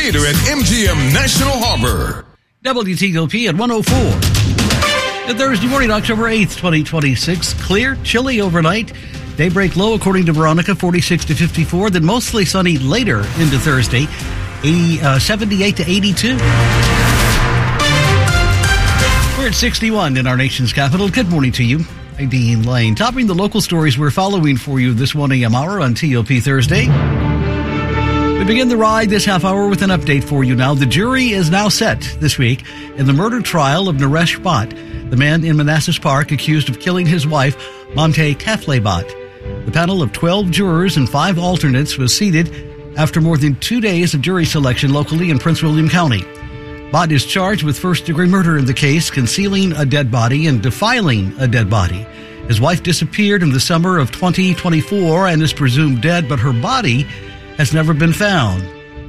Theater at MGM National Harbor. WTOP at 104. And Thursday morning, October 8th, 2026. Clear, chilly overnight. Daybreak low, according to Veronica, 46 to 54. Then mostly sunny later into Thursday, 78 to 82. We're at 61 in our nation's capital. Good morning to you. I'm Dean Lane. Topping the local stories we're following for you this 1 a.m. hour on TOP Thursday. We begin the ride this half hour with an update for you now. The jury is now set this week in the murder trial of Naresh Bhatt, the man in Manassas Park accused of killing his wife, Mamta Kafle Bhatt. The panel of 12 jurors and 5 alternates was seated after more than 2 days of jury selection locally in Prince William County. Bhatt is charged with first-degree murder in the case, concealing a dead body and defiling a dead body. His wife disappeared in the summer of 2024 and is presumed dead, but her body has never been found.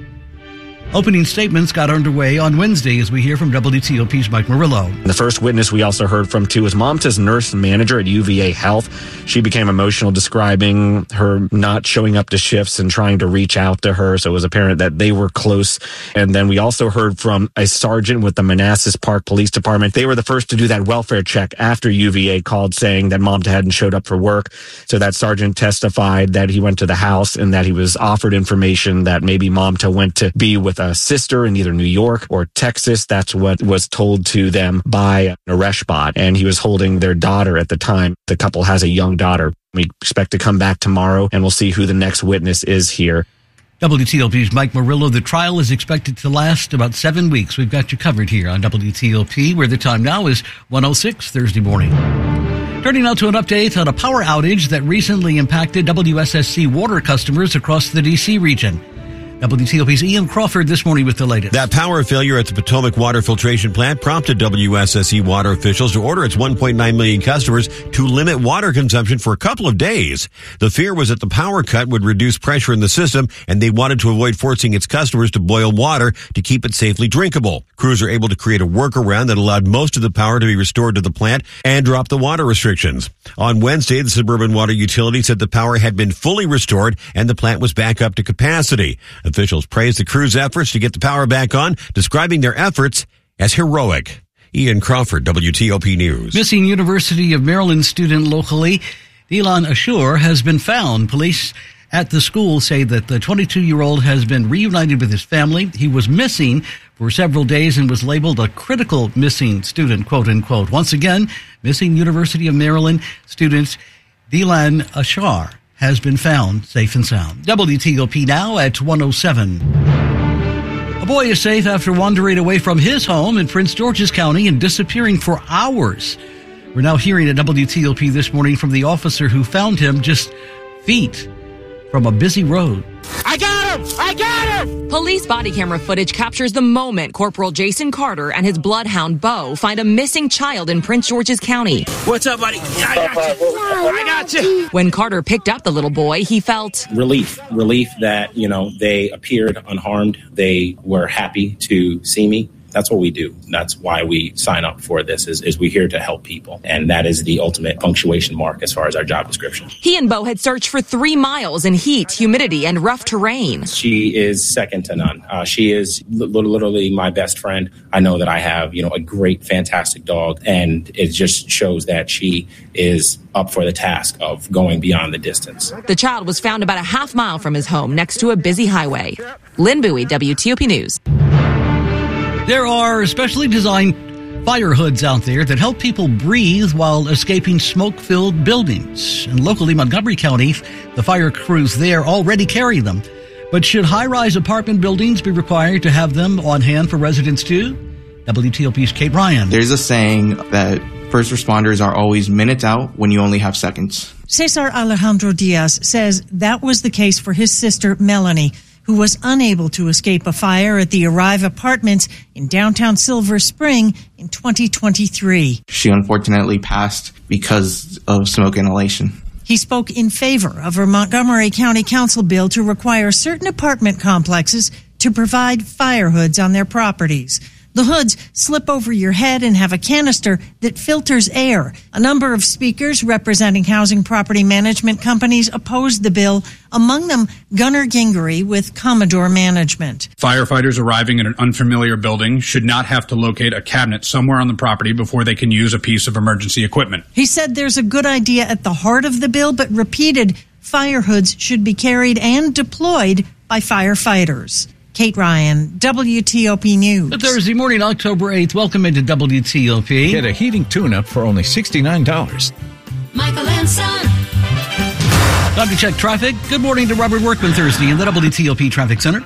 Opening statements got underway on Wednesday as we hear from WTOP's Mike Murillo. The first witness we also heard from, too, was Mamta's nurse manager at UVA Health. She became emotional, describing her not showing up to shifts and trying to reach out to her, so it was apparent that they were close. And then we also heard from a sergeant with the Manassas Park Police Department. They were the first to do that welfare check after UVA called saying that Mamta hadn't showed up for work. So that sergeant testified that he went to the house and that he was offered information that maybe Mamta went to be with a sister in either New York or Texas. That's what was told to them by Naresh Bhatt, and he was holding their daughter at the time. The couple has a young daughter. We expect to come back tomorrow, and we'll see who the next witness is here. WTOP's Mike Murillo. The trial is expected to last about 7 weeks. We've got you covered here on WTOP, where the time now is 1:06 Thursday morning. Turning now to an update on a power outage that recently impacted WSSC water customers across the D.C. region. WTOP's Ian Crawford this morning with the latest. That power failure at the Potomac Water Filtration Plant prompted WSSC water officials to order its 1.9 million customers to limit water consumption for a couple of days. The fear was that the power cut would reduce pressure in the system, and they wanted to avoid forcing its customers to boil water to keep it safely drinkable. Crews are able to create a workaround that allowed most of the power to be restored to the plant and drop the water restrictions. On Wednesday, the Suburban Water Utility said the power had been fully restored and the plant was back up to capacity. Officials praised the crew's efforts to get the power back on, describing their efforts as heroic. Ian Crawford, WTOP News. Missing University of Maryland student locally, Dylan Ashur, has been found. Police at the school say that the 22-year-old has been reunited with his family. He was missing for several days and was labeled a critical missing student, quote unquote. Once again, missing University of Maryland student Dylan Ashur has been found safe and sound. WTOP now at 1:07. A boy is safe after wandering away from his home in Prince George's County and disappearing for hours. We're now hearing at WTOP this morning from the officer who found him just feet from a busy road. I got him! I got him! Police body camera footage captures the moment Corporal Jason Carter and his bloodhound Bo find a missing child in Prince George's County. What's up, buddy? I got you. I got you. When Carter picked up the little boy, he felt relief that, they appeared unharmed. They were happy to see me. That's what we do. That's why we sign up for this, is we're here to help people. And that is the ultimate punctuation mark as far as our job description. He and Bo had searched for 3 miles in heat, humidity, and rough terrain. She is second to none. She is literally my best friend. I know that I have, a great, fantastic dog. And it just shows that she is up for the task of going beyond the distance. The child was found about a half mile from his home next to a busy highway. Lynn Bowie, WTOP News. There are specially designed fire hoods out there that help people breathe while escaping smoke-filled buildings. And locally, Montgomery County, the fire crews there already carry them. But should high-rise apartment buildings be required to have them on hand for residents too? WTOP's Kate Ryan. There's a saying that first responders are always minutes out when you only have seconds. Cesar Alejandro Diaz says that was the case for his sister, Melanie, who was unable to escape a fire at the Arrive Apartments in downtown Silver Spring in 2023. She unfortunately passed because of smoke inhalation. He spoke in favor of a Montgomery County Council bill to require certain apartment complexes to provide fire hoods on their properties. The hoods slip over your head and have a canister that filters air. A number of speakers representing housing property management companies opposed the bill, among them Gunnar Gingery with Commodore Management. Firefighters arriving in an unfamiliar building should not have to locate a cabinet somewhere on the property before they can use a piece of emergency equipment. He said there's a good idea at the heart of the bill, but repeated fire hoods should be carried and deployed by firefighters. Kate Ryan, WTOP News. Thursday morning, October 8th. Welcome into WTOP. Get a heating tune-up for only $69. Michael and Son. Time to check traffic. Good morning to Robert Workman Thursday in the WTOP Traffic Center.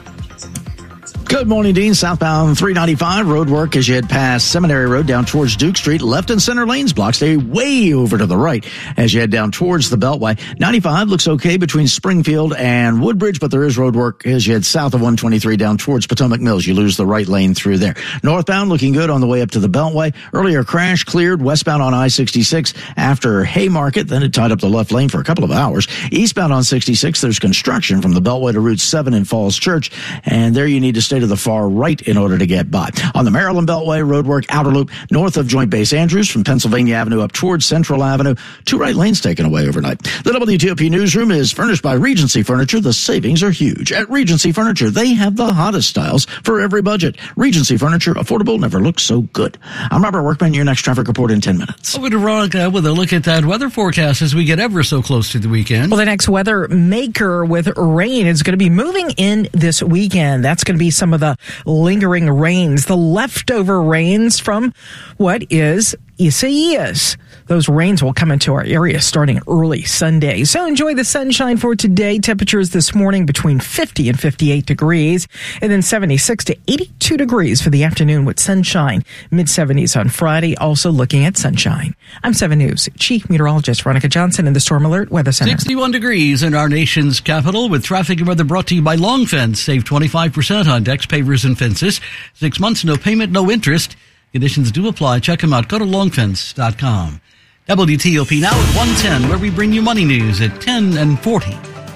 Good morning, Dean. Southbound 395 road work as you head past Seminary Road down towards Duke Street. Left and center lanes blocked. Stay way over to the right as you head down towards the Beltway. 95 looks okay between Springfield and Woodbridge, but there is road work as you head south of 123 down towards Potomac Mills. You lose the right lane through there. Northbound looking good on the way up to the Beltway. Earlier crash cleared westbound on I-66 after Haymarket. Then it tied up the left lane for a couple of hours. Eastbound on 66, there's construction from the Beltway to Route 7 in Falls Church, and there you need to stay to the far right in order to get by. On the Maryland Beltway, roadwork outer loop north of Joint Base Andrews from Pennsylvania Avenue up towards Central Avenue. 2 right lanes taken away overnight. The WTOP Newsroom is furnished by Regency Furniture. The savings are huge. At Regency Furniture, they have the hottest styles for every budget. Regency Furniture, affordable, never looked so good. I'm Robert Workman, your next traffic report in 10 minutes. Over to Veronica with a look at that weather forecast as we get ever so close to the weekend. Well, the next weather maker with rain is going to be moving in this weekend. That's going to be some of the lingering rains, the leftover rains from what is Isaias. Those rains will come into our area starting early Sunday. So enjoy the sunshine for today. Temperatures this morning between 50 and 58 degrees, and then 76 to 82 degrees for the afternoon with sunshine. Mid-70s on Friday, also looking at sunshine. I'm 7 News Chief Meteorologist Veronica Johnson in the Storm Alert Weather Center. 61 degrees in our nation's capital with traffic and weather brought to you by Long Fence. Save 25% on decks, pavers, and fences. 6 months, no payment, no interest. Conditions do apply. Check them out. Go to longfence.com. WTOP now at 1:10, where we bring you money news at 10:40.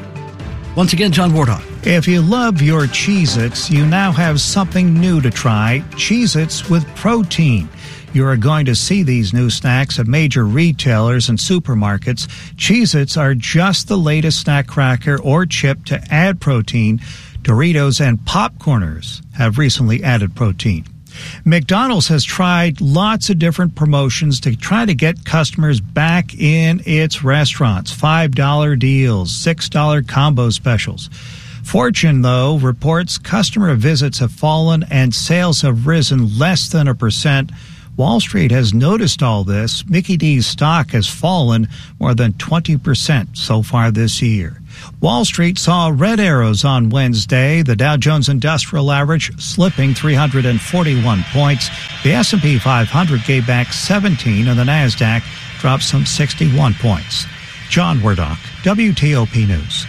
Once again, John Wardock. If you love your Cheez-Its, you now have something new to try, Cheez-Its with protein. You are going to see these new snacks at major retailers and supermarkets. Cheez-Its are just the latest snack cracker or chip to add protein. Doritos and Popcorners have recently added protein. McDonald's has tried lots of different promotions to try to get customers back in its restaurants. $5 deals, $6 combo specials. Fortune, though, reports customer visits have fallen and sales have risen less than 1%. Wall Street has noticed all this. Mickey D's stock has fallen more than 20% so far this year. Wall Street saw red arrows on Wednesday. The Dow Jones Industrial Average slipping 341 points. The S&P 500 gave back 17, and the NASDAQ dropped some 61 points. John Wardock, WTOP News.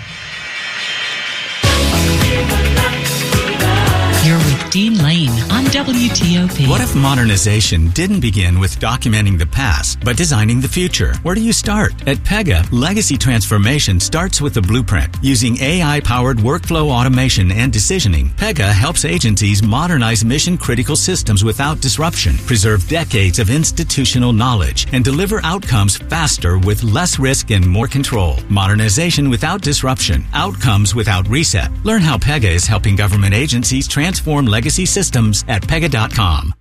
You're with Dean Lane on WTOP. What if modernization didn't begin with documenting the past, but designing the future? Where do you start? At Pega, legacy transformation starts with the blueprint. Using AI-powered workflow automation and decisioning, Pega helps agencies modernize mission-critical systems without disruption, preserve decades of institutional knowledge, and deliver outcomes faster with less risk and more control. Modernization without disruption. Outcomes without reset. Learn how Pega is helping government agencies transform legacy systems at Pega.com.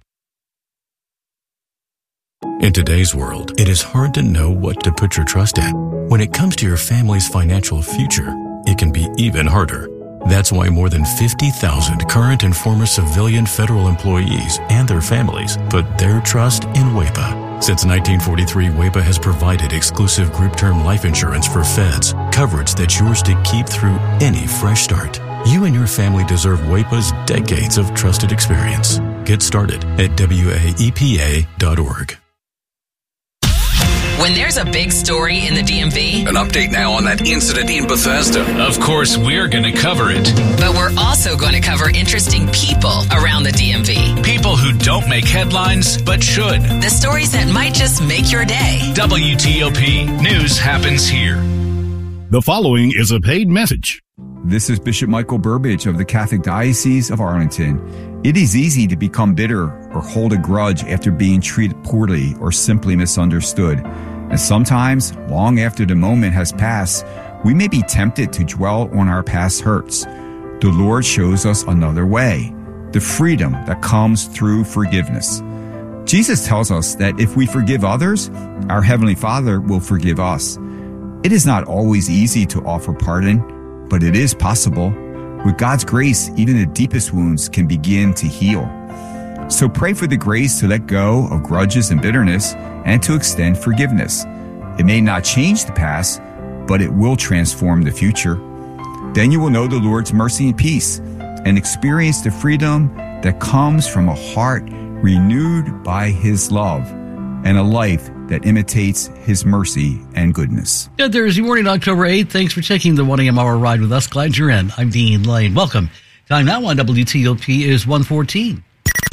In today's world, it is hard to know what to put your trust in. When it comes to your family's financial future, it can be even harder. That's why more than 50,000 current and former civilian federal employees and their families put their trust in WAEPA. Since 1943, WAEPA has provided exclusive group term life insurance for feds, coverage that's yours to keep through any fresh start. You and your family deserve WAEPA's decades of trusted experience. Get started at WAEPA.org. When there's a big story in the DMV... An update now on that incident in Bethesda. Of course, we're going to cover it. But we're also going to cover interesting people around the DMV. People who don't make headlines, but should. The stories that might just make your day. WTOP News happens here. The following is a paid message. This is Bishop Michael Burbidge of the Catholic Diocese of Arlington. It is easy to become bitter or hold a grudge after being treated poorly or simply misunderstood. And sometimes, long after the moment has passed, we may be tempted to dwell on our past hurts. The Lord shows us another way, the freedom that comes through forgiveness. Jesus tells us that if we forgive others, our Heavenly Father will forgive us. It is not always easy to offer pardon, but it is possible. With God's grace, even the deepest wounds can begin to heal. So pray for the grace to let go of grudges and bitterness and to extend forgiveness. It may not change the past, but it will transform the future. Then you will know the Lord's mercy and peace and experience the freedom that comes from a heart renewed by His love and a life that imitates His mercy and goodness. Good Thursday morning, October 8th. Thanks for taking the 1 a.m. hour ride with us. Glad you're in. I'm Dean Lane. Welcome. Time now on WTOP is 1:14.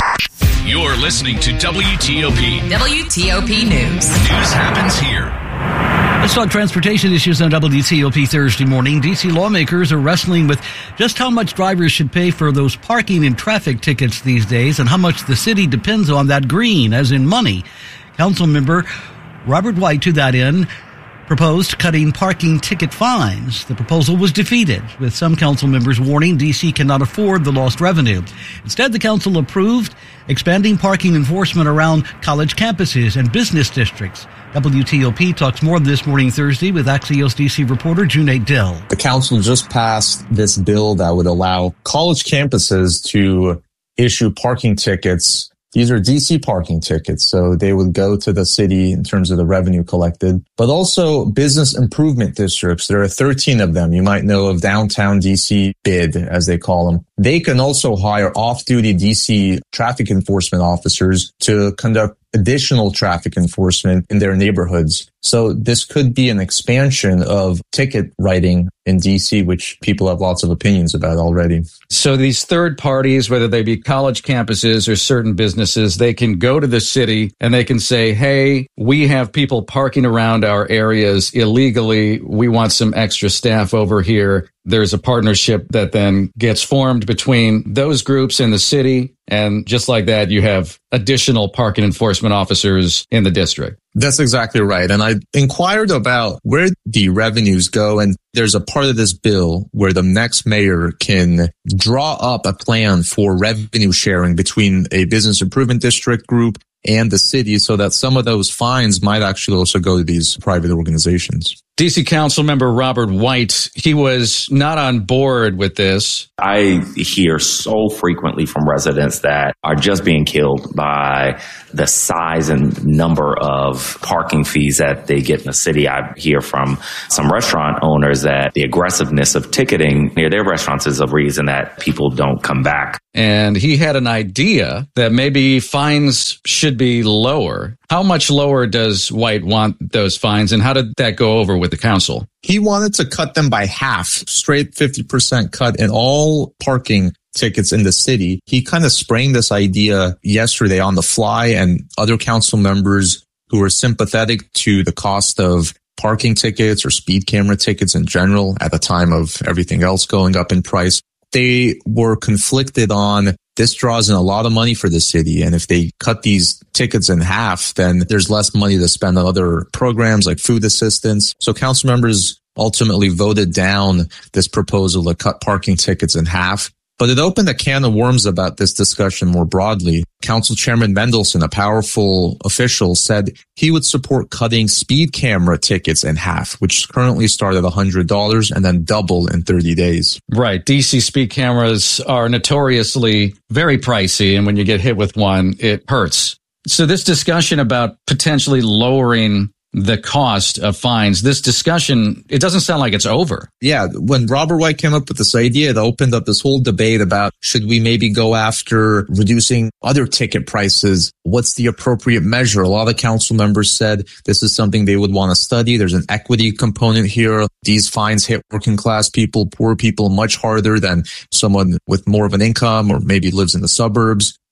You're listening to WTOP. WTOP News. News happens here. Let's talk transportation issues on WTOP Thursday morning. D.C. lawmakers are wrestling with just how much drivers should pay for those parking and traffic tickets these days and how much the city depends on that green, as in money. Councilmember Robert White, to that end, proposed cutting parking ticket fines. The proposal was defeated, with some council members warning D.C. cannot afford the lost revenue. Instead, the council approved expanding parking enforcement around college campuses and business districts. WTOP talks more this morning Thursday with Axios D.C. reporter Junaid Dill. The council just passed this bill that would allow college campuses to issue parking tickets. These are DC parking tickets, so they would go to the city in terms of the revenue collected, but also business improvement districts. There are 13 of them. You might know of downtown DC BID, as they call them. They can also hire off-duty DC traffic enforcement officers to conduct additional traffic enforcement in their neighborhoods. So this could be an expansion of ticket writing in DC, which people have lots of opinions about already. So these third parties, whether they be college campuses or certain businesses, they can go to the city and they can say, hey, we have people parking around our areas illegally. We want some extra staff over here. There's a partnership that then gets formed between those groups and the city. And just like that, you have additional parking enforcement officers in the district. That's exactly right. And I inquired about where the revenues go. And there's a part of this bill where the next mayor can draw up a plan for revenue sharing between a business improvement district group and the city so that some of those fines might actually also go to these private organizations. DC Council member Robert White, he was not on board with this. I hear so frequently from residents that are just being killed by the size and number of parking fees that they get in the city. I hear from some restaurant owners that the aggressiveness of ticketing near their restaurants is a reason that people don't come back. And he had an idea that maybe fines should be lower. How much lower does White want those fines, and how did that go over with the council? He wanted to cut them by half, straight 50% cut in all parking tickets in the city. He kind of sprang this idea yesterday on the fly, and other council members who were sympathetic to the cost of parking tickets or speed camera tickets in general at the time of everything else going up in price, they were conflicted on this draws in a lot of money for the city. And if they cut these tickets in half, then there's less money to spend on other programs like food assistance. So council members ultimately voted down this proposal to cut parking tickets in half. But it opened a can of worms about this discussion more broadly. Council Chairman Mendelson, a powerful official, said he would support cutting speed camera tickets in half, which currently start at $100 and then double in 30 days. Right. DC speed cameras are notoriously very pricey, and when you get hit with one, it hurts. So this discussion about potentially lowering the cost of fines, this discussion, it doesn't sound like it's over. Yeah, when Robert White came up with this idea, it opened up this whole debate about should we maybe go after reducing other ticket prices? What's the appropriate measure? A lot of council members said this is something they would want to study. There's an equity component here. These fines hit working class people, poor people much harder than someone with more of an income or maybe lives in the suburbs.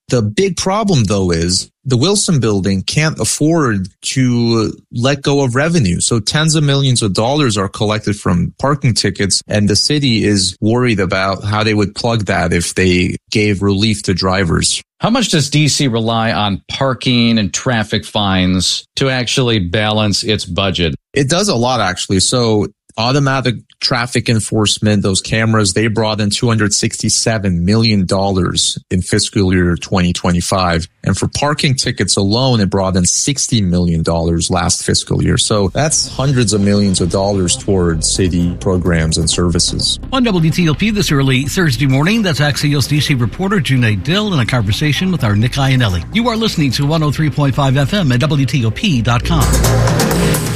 The big problem, though, is the Wilson Building can't afford to let go of revenue. So tens of millions of dollars are collected from parking tickets, and the city is worried about how they would plug that if they gave relief to drivers. How much does DC rely on parking and traffic fines to actually balance its budget? It does a lot, actually. So automatic traffic enforcement, those cameras, they brought in $267 million in fiscal year 2025. And for parking tickets alone, it brought in $60 million last fiscal year. So that's hundreds of millions of dollars towards city programs and services. On WTOP this early Thursday morning, that's Axios DC reporter Junaid Dill in a conversation with our Nick Iannelli. You are listening to 103.5 FM at WTOP.com.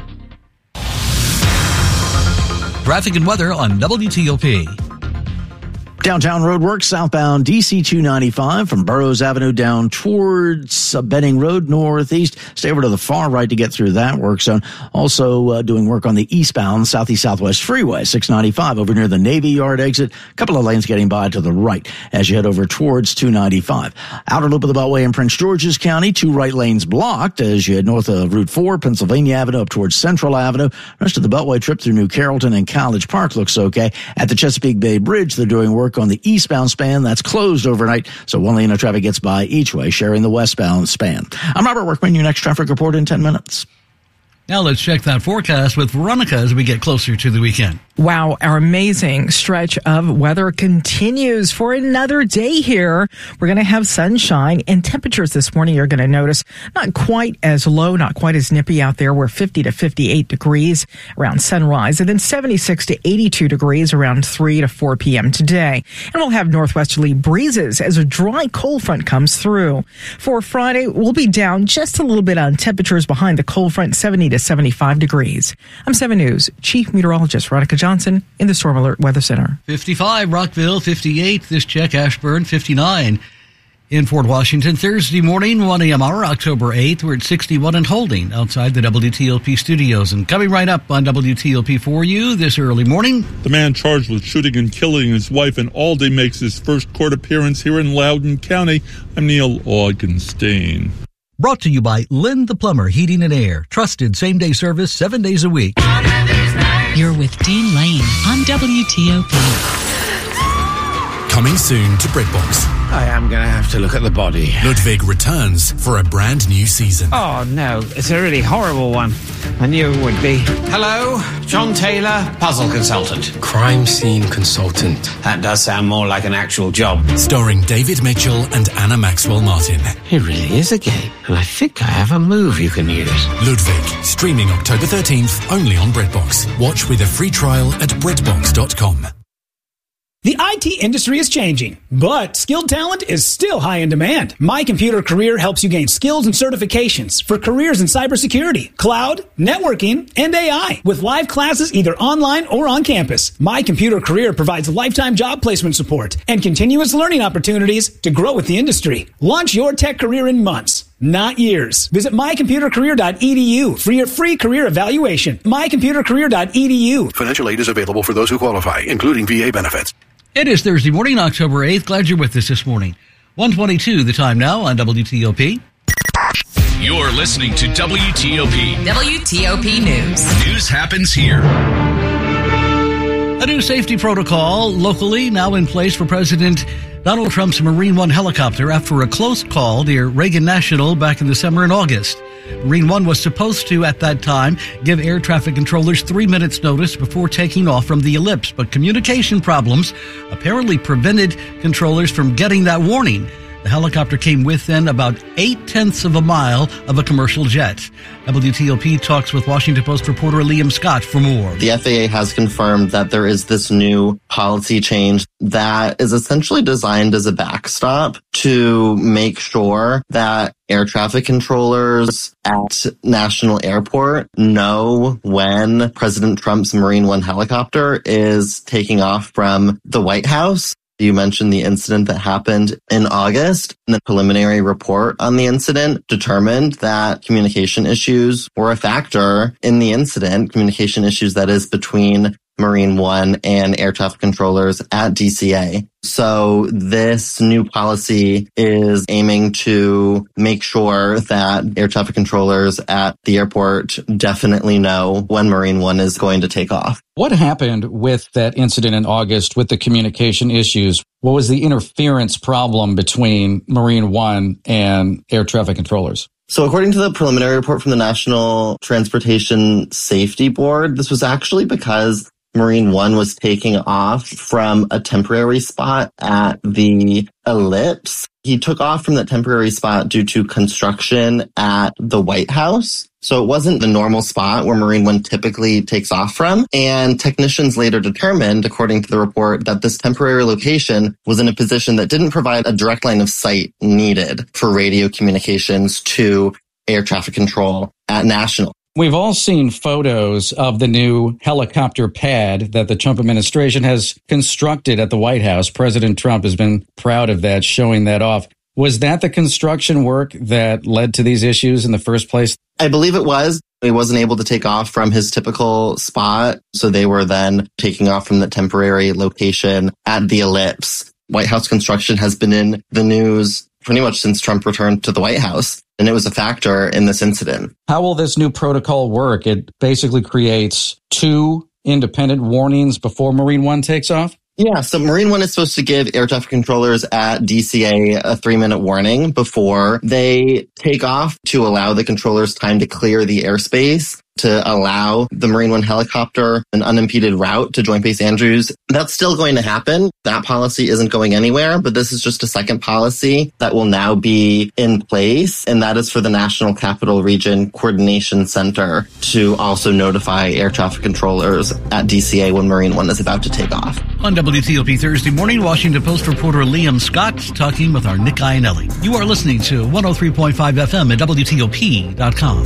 Traffic and weather on WTOP. Downtown roadwork, southbound DC 295 from Burroughs Avenue down towards Benning Road northeast. Stay over to the far right to get through that work zone. Also doing work on the eastbound southeast southwest freeway, 695 over near the Navy Yard exit. A couple of lanes getting by to the right as you head over towards 295. Outer loop of the Beltway in Prince George's County, 2 right lanes blocked as you head north of Route 4, Pennsylvania Avenue up towards Central Avenue. Rest of the Beltway trip through New Carrollton and College Park looks okay. At the Chesapeake Bay Bridge, they're doing work on the eastbound span that's closed overnight, so one lane of traffic gets by each way, sharing the westbound span. I'm Robert Workman, your next traffic report in 10 minutes. Now let's check that forecast with Veronica as we get closer to the weekend. Wow, our amazing stretch of weather continues for another day here. We're going to have sunshine, and temperatures this morning you're going to notice not quite as low, not quite as nippy out there. We're 50 to 58 degrees around sunrise, and then 76 to 82 degrees around 3 to 4 p.m. today. And we'll have northwesterly breezes as a dry cold front comes through. For Friday, we'll be down just a little bit on temperatures behind the cold front, 70 to 75 degrees. I'm 7 News Chief Meteorologist Veronica Johnson in the Storm Alert Weather Center. 55, Rockville, 58. This check, Ashburn, 59. In Fort Washington, Thursday morning, 1 a.m. hour, October 8th, we're at 61 and holding outside the WTOP studios. And coming right up on WTOP for you this early morning. The man charged with shooting and killing his wife in Aldie makes his first court appearance here in Loudoun County. I'm Neil Augenstein. Brought to you by Lynn the Plumber Heating and Air. Trusted same-day service 7 days a week. You're with Dean Lane on WTOP. Coming soon to BreadBox. I am going to have to look at the body. Ludwig returns for a brand new season. Oh, no. It's a really horrible one. I knew it would be. Hello, John Taylor, puzzle consultant. Crime scene consultant. That does sound more like an actual job. Starring David Mitchell and Anna Maxwell Martin. It really is a game, and I think I have a move you can use. Ludwig, streaming October 13th, only on BreadBox. Watch with a free trial at breadbox.com. The IT industry is changing, but skilled talent is still high in demand. My Computer Career helps you gain skills and certifications for careers in cybersecurity, cloud, networking, and AI with live classes either online or on campus. My Computer Career provides lifetime job placement support and continuous learning opportunities to grow with the industry. Launch your tech career in months, not years. Visit mycomputercareer.edu for your free career evaluation. mycomputercareer.edu. Financial aid is available for those who qualify, including VA benefits. It is Thursday morning, October 8th. Glad you're with us this morning. 1:22 the time now on WTOP. You're listening to WTOP. WTOP News. News happens here. A new safety protocol locally now in place for President Donald Trump's Marine One helicopter after a close call near Reagan National back in the summer and August. Marine One was supposed to, at that time, give air traffic controllers 3 minutes notice before taking off from the ellipse, but communication problems apparently prevented controllers from getting that warning. The helicopter came within about 0.8 of a mile of a commercial jet. WTOP talks with Washington Post reporter Liam Scott for more. The FAA has confirmed that there is this new policy change that is essentially designed as a backstop to make sure that air traffic controllers at National Airport know when President Trump's Marine One helicopter is taking off from the White House. You mentioned the incident that happened in August. And the preliminary report on the incident determined that communication issues were a factor in the incident, communication issues that is between Marine One and air traffic controllers at DCA. So this new policy is aiming to make sure that air traffic controllers at the airport definitely know when Marine One is going to take off. What happened with that incident in August with the communication issues? What was the interference problem between Marine One and air traffic controllers? So according to the preliminary report from the National Transportation Safety Board, this was actually because Marine One was taking off from a temporary spot at the Ellipse. He took off from that temporary spot due to construction at the White House. So it wasn't the normal spot where Marine One typically takes off from. And technicians later determined, according to the report, that this temporary location was in a position that didn't provide a direct line of sight needed for radio communications to air traffic control at National. We've all seen photos of the new helicopter pad that the Trump administration has constructed at the White House. President Trump has been proud of that, showing that off. Was that the construction work that led to these issues in the first place? I believe it was. He wasn't able to take off from his typical spot, so they were then taking off from the temporary location at the Ellipse. White House construction has been in the news pretty much since Trump returned to the White House, and it was a factor in this incident. How will this new protocol work? It basically creates 2 independent warnings before Marine One takes off? Yeah, so Marine One is supposed to give air traffic controllers at DCA a 3-minute warning before they take off to allow the controllers time to clear the airspace to allow the Marine One helicopter an unimpeded route to Joint Base Andrews. That's still going to happen. That policy isn't going anywhere, but this is just a second policy that will now be in place, and that is for the National Capital Region Coordination Center to also notify air traffic controllers at DCA when Marine One is about to take off. On WTOP Thursday morning, Washington Post reporter Liam Scott talking with our Nick Iannelli. You are listening to 103.5 FM at WTOP.com.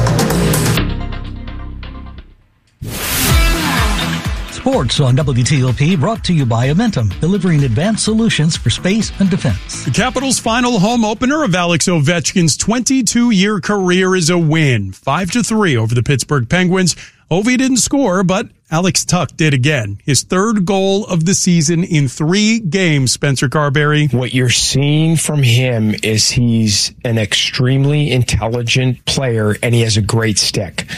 Sports on WTOP, brought to you by Amentum, delivering advanced solutions for space and defense. The Capitals' final home opener of Alex Ovechkin's 22-year career is a win, 5-3 over the Pittsburgh Penguins. Ovi didn't score, but Alex Tuch did again. His 3rd goal of the season in 3 games, Spencer Carberry. What you're seeing from him is he's an extremely intelligent player, and he has a great stick.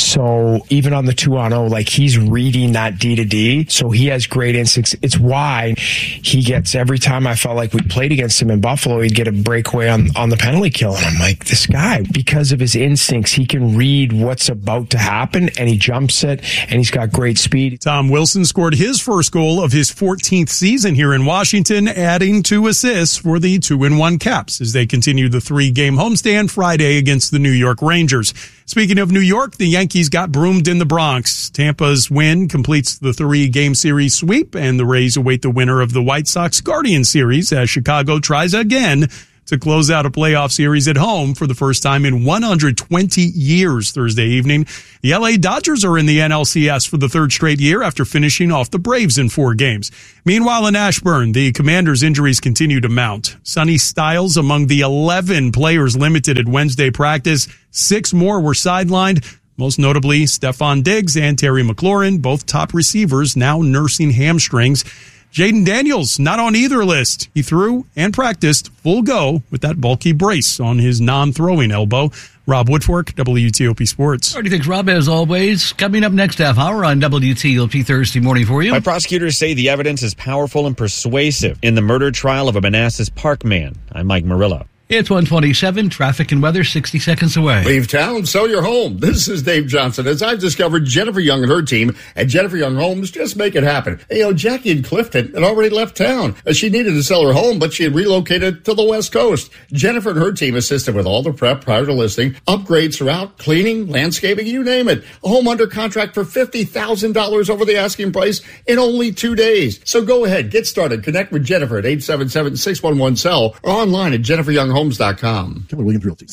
So even on the 2-on-0, like, he's reading that D-to-D, so he has great instincts. It's why he gets, every time I felt like we played against him in Buffalo, he'd get a breakaway on the penalty kill. And I'm like, this guy, because of his instincts, he can read what's about to happen, and he jumps it, and he's got great speed. Tom Wilson scored his first goal of his 14th season here in Washington, adding 2 assists for the 2-1 Caps as they continue the 3-game homestand Friday against the New York Rangers. Speaking of New York, the Yankees got broomed in the Bronx. Tampa's win completes the 3-game series sweep, and the Rays await the winner of the White Sox Guardian series as Chicago tries again to close out a playoff series at home for the first time in 120 years Thursday evening. The LA Dodgers are in the NLCS for the 3rd straight year after finishing off the Braves in 4 games. Meanwhile, in Ashburn, the Commanders' injuries continue to mount. Sonny Styles among the 11 players limited at Wednesday practice. 6 more were sidelined. Most notably, Stephon Diggs and Terry McLaurin, both top receivers, now nursing hamstrings. Jaden Daniels, not on either list. He threw and practiced full go with that bulky brace on his non-throwing elbow. Rob Woodfork, WTOP Sports. All right, thanks, Rob, as always. Coming up next half hour on WTOP Thursday morning for you. My prosecutors say the evidence is powerful and persuasive in the murder trial of a Manassas Park man. I'm Mike Murillo. It's 1:27, traffic and weather 60 seconds away. Leave town, sell your home. This is Dave Johnson. As I've discovered, Jennifer Young and her team at Jennifer Young Homes just make it happen. Hey, Jackie in Clifton had already left town. She needed to sell her home, but she had relocated to the West Coast. Jennifer and her team assisted with all the prep prior to listing, upgrades throughout, cleaning, landscaping, you name it. A home under contract for $50,000 over the asking price in only 2 days. So go ahead, get started. Connect with Jennifer at 877-611-SELL or online at JenniferYoungHomes.com. Keller Williams Realty,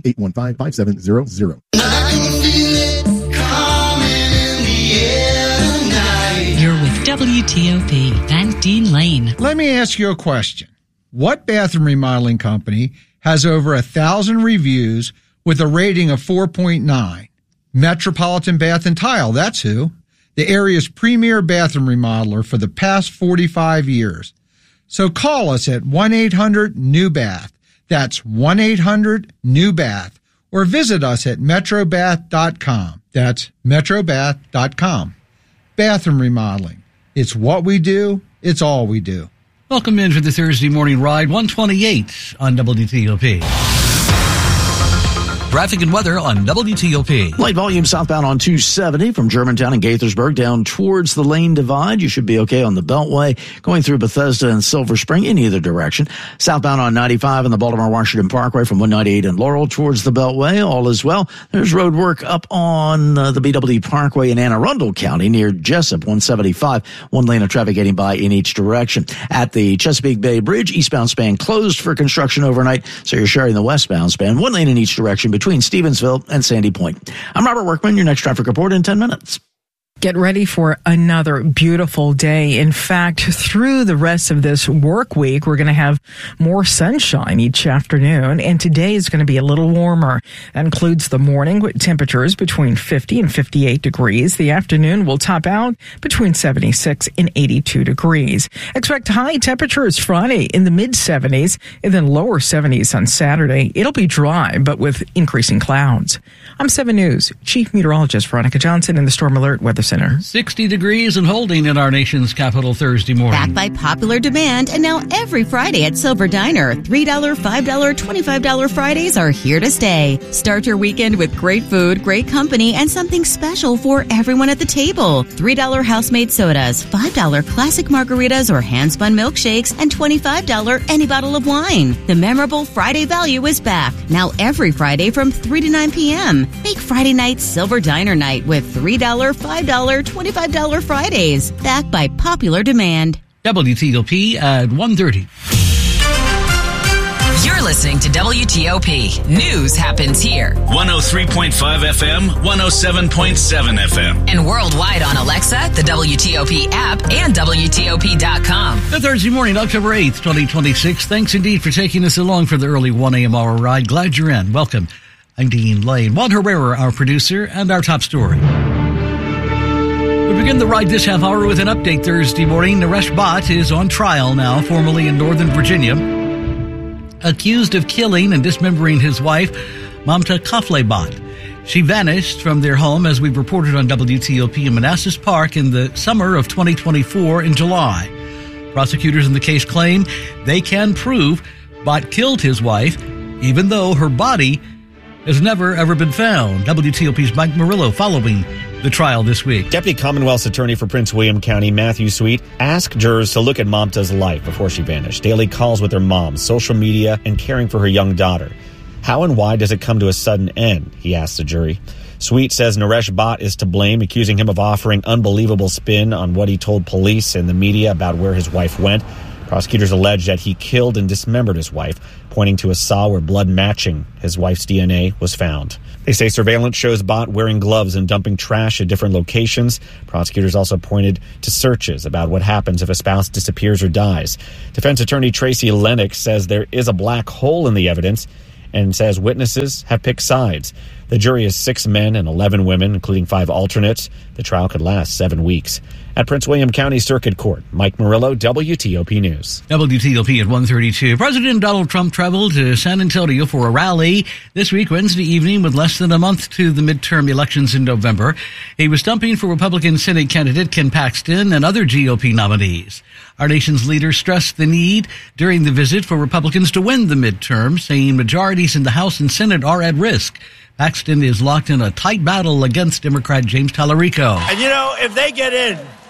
703-815-5700. You're with WTOP and Dean Lane. Let me ask you a question. What bathroom remodeling company has over 1,000 reviews with a rating of 4.9? Metropolitan Bath and Tile, that's who. the area's premier bathroom remodeler for the past 45 years. So call us at 1-800-NEW-BATH. That's 1-800-NEW-BATH. Or visit us at metrobath.com. That's metrobath.com. Bathroom remodeling. It's what we do. It's all we do. Welcome in for the Thursday morning ride, 128 on WTOP. Traffic and weather on WTOP. Light volume southbound on 270 from Germantown and Gaithersburg down towards the Lane Divide. You should be okay on the Beltway going through Bethesda and Silver Spring in either direction. Southbound on 95 and the Baltimore-Washington Parkway from 198 and Laurel towards the Beltway. All is well. There's road work up on the BW Parkway in Anne Arundel County near Jessup, 175. One lane of traffic getting by in each direction. At the Chesapeake Bay Bridge, eastbound span closed for construction overnight, so you're sharing the westbound span. One lane in each direction between Stevensville and Sandy Point. I'm Robert Workman, your next traffic report in 10 minutes. Get ready for another beautiful day. In fact, through the rest of this work week, we're going to have more sunshine each afternoon, and today is going to be a little warmer. That includes the morning with temperatures between 50 and 58 degrees. The afternoon will top out between 76 and 82 degrees. Expect high temperatures Friday in the mid-70s and then lower 70s on Saturday. It'll be dry, but with increasing clouds. I'm 7 News Chief Meteorologist Veronica Johnson in the Storm Alert Weather Center. 60 degrees and holding in our nation's capital Thursday morning. Backed by popular demand, and now every Friday at Silver Diner, $3, $5, $25 Fridays are here to stay. Start your weekend with great food, great company, and something special for everyone at the table. $3 house-made sodas, $5 classic margaritas or hand-spun milkshakes, and $25 any bottle of wine. The memorable Friday value is back, now every Friday from 3 to 9 p.m. Make Friday night Silver Diner night with $3, $5, $25 Fridays, backed by popular demand. WTOP at 1:30. You're listening to WTOP. News happens here. 103.5 FM, 107.7 FM. And worldwide on Alexa, the WTOP app, and WTOP.com. The Thursday morning, October 8th, 2026. Thanks indeed for taking us along for the early 1 a.m. hour ride. Glad you're in. Welcome. I'm Dean Lane. Juan Herrera, our producer, and our top story. We begin the ride this half hour with an update Thursday morning. Naresh Bhatt is on trial now, formerly in Northern Virginia, accused of killing and dismembering his wife, Mamta Kafle Bhatt. She vanished from their home, as we reported on WTOP in Manassas Park in the summer of 2024 in July. Prosecutors in the case claim they can prove Bhatt killed his wife, even though her body has never, ever been found. WTOP's Mike Murillo following the trial this week. Deputy Commonwealth's Attorney for Prince William County, Matthew Sweet, asked jurors to look at Mamta's life before she vanished. Daily calls with her mom, social media, and caring for her young daughter. How and why does it come to a sudden end? He asked the jury. Sweet says Naresh Bhatt is to blame, accusing him of offering unbelievable spin on what he told police and the media about where his wife went. Prosecutors allege that he killed and dismembered his wife, pointing to a saw where blood matching his wife's DNA was found. They say surveillance shows Bhatt wearing gloves and dumping trash at different locations. Prosecutors also pointed to searches about what happens if a spouse disappears or dies. Defense attorney Tracy Lennox says there is a black hole in the evidence and says witnesses have picked sides. The jury is 6 men and 11 women, including 5 alternates. The trial could last 7 weeks. At Prince William County Circuit Court, Mike Murillo, WTOP News. WTOP at 1:32. President Donald Trump traveled to San Antonio for a rally this week, Wednesday evening, with less than a month to the midterm elections in November. He was stumping for Republican Senate candidate Ken Paxton and other GOP nominees. Our nation's leader stressed the need during the visit for Republicans to win the midterm, saying majorities in the House and Senate are at risk. Paxton is locked in a tight battle against Democrat James Tallarico. And you know, if they get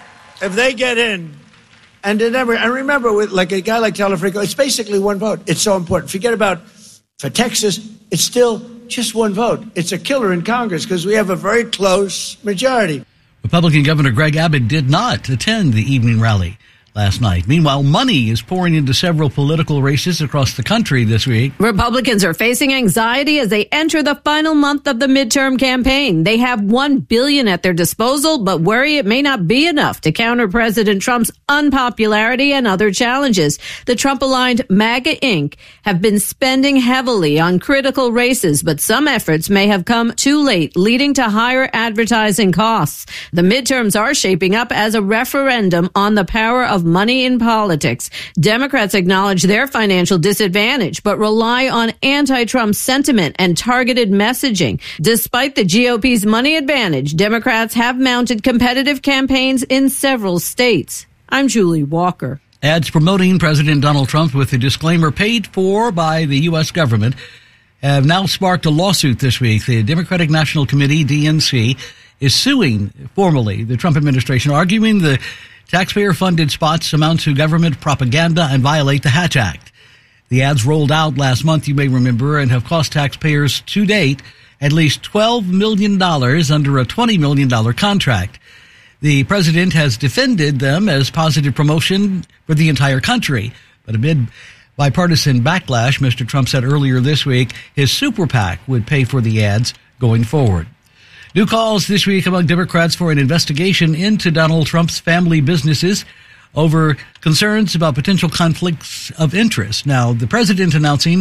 in, and remember, with like a guy like Tallarico, it's basically one vote. It's so important. Forget about for Texas, it's still just one vote. It's a killer in Congress because we have a very close majority. Republican Governor Greg Abbott did not attend the evening rally. last night. Meanwhile, money is pouring into several political races across the country this week. Republicans are facing anxiety as they enter the final month of the midterm campaign. They have $1 billion at their disposal, but worry it may not be enough to counter President Trump's unpopularity and other challenges. The Trump-aligned MAGA Inc. have been spending heavily on critical races, but some efforts may have come too late, leading to higher advertising costs. The midterms are shaping up as a referendum on the power of money in politics. Democrats acknowledge their financial disadvantage, but rely on anti-Trump sentiment and targeted messaging. Despite the GOP's money advantage, Democrats have mounted competitive campaigns in several states. I'm Julie Walker. Ads promoting President Donald Trump with a disclaimer paid for by the U.S. government have now sparked a lawsuit this week. The Democratic National Committee, DNC, is suing formally the Trump administration, arguing the taxpayer-funded spots amount to government propaganda and violate the Hatch Act. The ads rolled out last month, you may remember, and have cost taxpayers to date at least $12 million under a $20 million contract. The president has defended them as positive promotion for the entire country. But amid bipartisan backlash, Mr. Trump said earlier this week his super PAC would pay for the ads going forward. New calls this week among Democrats for an investigation into Donald Trump's family businesses over concerns about potential conflicts of interest. Now, the president announcing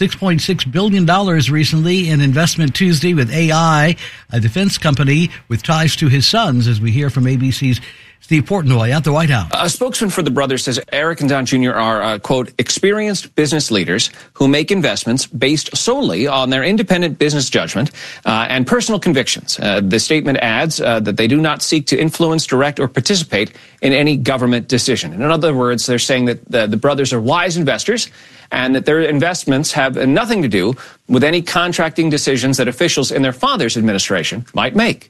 $6.6 billion recently in investment Tuesday with AI, a defense company with ties to his sons, as we hear from ABC's Steve Portnoy at the White House. A spokesman for the brothers says Eric and Don Jr. are, quote, experienced business leaders who make investments based solely on their independent business judgment and personal convictions. The statement adds that they do not seek to influence, direct, or participate in any government decision. In other words, they're saying that the brothers are wise investors and that their investments have nothing to do with any contracting decisions that officials in their father's administration might make.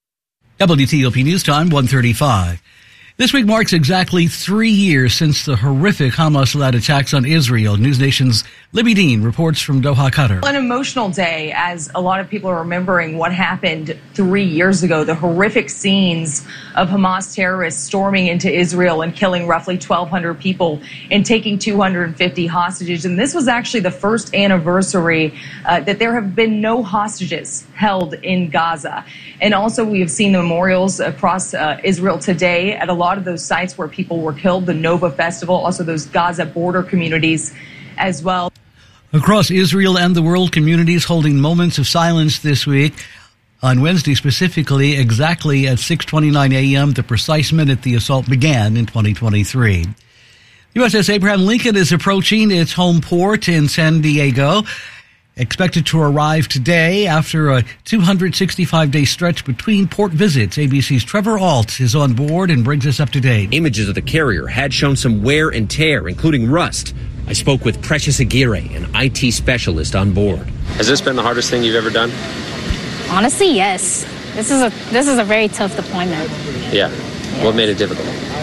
WTOP News Time, 1:35. This week marks exactly 3 years since the horrific Hamas-led attacks on Israel. News Nation's Libby Dean reports from Doha, Qatar. An emotional day as a lot of people are remembering what happened 3 years ago, the horrific scenes of Hamas terrorists storming into Israel and killing roughly 1,200 people and taking 250 hostages. And this was actually the first anniversary that there have been no hostages held in Gaza. And also we have seen the memorials across Israel today at a lot of those sites where people were killed, the Nova Festival, also those Gaza border communities as well. Across Israel and the world, communities holding moments of silence this week. On Wednesday specifically, exactly at 6:29 a.m., the precise minute the assault began in 2023. USS Abraham Lincoln is approaching its home port in San Diego. Expected to arrive today after a 265-day stretch between port visits. ABC's Trevor Alt is on board and brings us up to date. Images of the carrier had shown some wear and tear, including rust. I spoke with Precious Aguirre, an IT specialist on board. Has this been the hardest thing you've ever done? Honestly, yes. This is a very tough deployment. Yeah. What made it difficult?